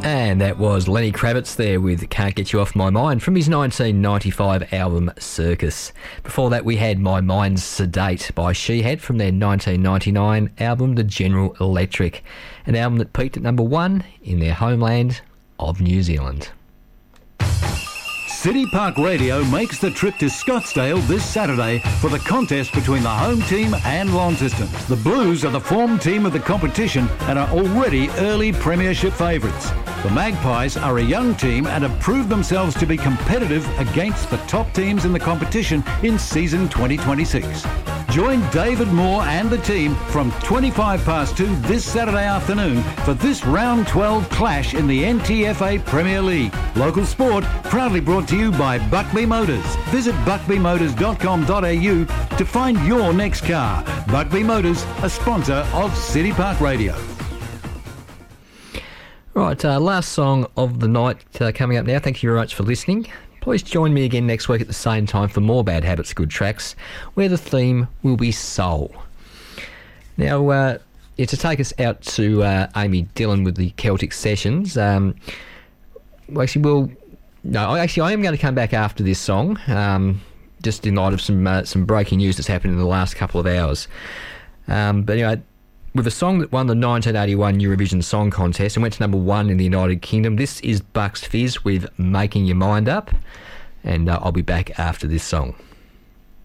And that was Lenny Kravitz there with Can't Get You Off My Mind from his 1995 album Circus. Before that we had My Mind's Sedate by Sheehat from their 1999 album The General Electric, an album that peaked at number 1 in their homeland of New Zealand. City Park Radio makes the trip to Scottsdale this Saturday for the contest between the home team and Launceston. The Blues are the form team of the competition and are already early premiership favourites. The Magpies are a young team and have proved themselves to be competitive against the top teams in the competition in season 2026. Join David Moore and the team from 2 this Saturday afternoon for this round 12 clash in the NTFA Premier League. Local sport proudly brought to you by Buckby Motors. Visit buckbymotors.com.au to find your next car. Buckby Motors, a sponsor of City Park Radio. Right, last song of the night coming up now. Thank you very much for listening. Please join me again next week at the same time for more Bad Habits, Good Tracks, where the theme will be soul. Now, to take us out to Amy Dillon with the Celtic Sessions. I am going to come back after this song, just in light of some breaking news that's happened in the last couple of hours. But anyway, with a song that won the 1981 Eurovision Song Contest and went to number 1 in the United Kingdom, this is Bucks Fizz with Making Your Mind Up, and I'll be back after this song.